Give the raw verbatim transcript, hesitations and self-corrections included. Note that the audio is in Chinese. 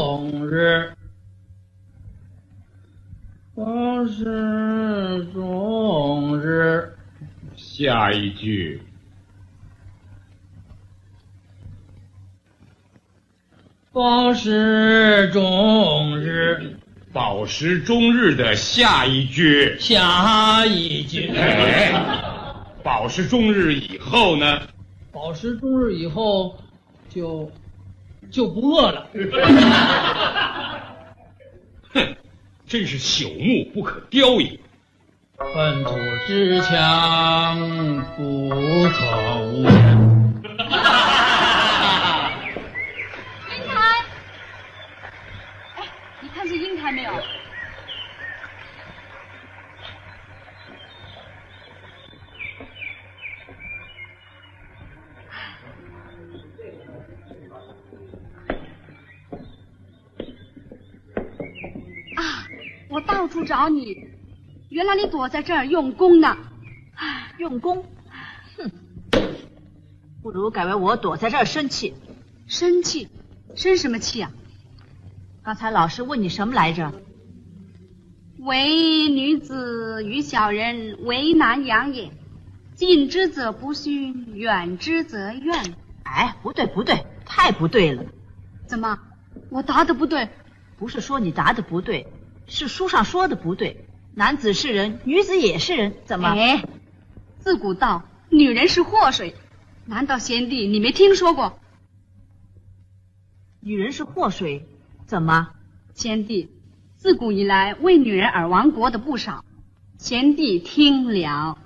终日，报时终日。 下一句。 报时终日， 饱食终日的下一句。 下一句。 哎，饱食终日以后呢？ 饱食终日以后就就不饿了。 哼，真是朽木不可雕也。 粪土之墙不可无人。 英台，哎，你看见英台没有？啊，我到处找你，原来你躲在这儿用功呢。 用功？哼，不如改为我躲在这儿生气。 生气？生什么气啊？ 刚才老师问你什么来着？ 唯女子与小人为难养也，近之则不逊，远之则怨。 哎，不对不对，太不对了。 怎么，我答的不对？ 不是说你答的不对，是书上说的不对。男子是人，女子也是人，怎么？ 哎，自古道女人是祸水，难道贤弟你没听说过？ 女人是祸水，怎么？ 贤弟，自古以来为女人而亡国的不少，贤弟听了。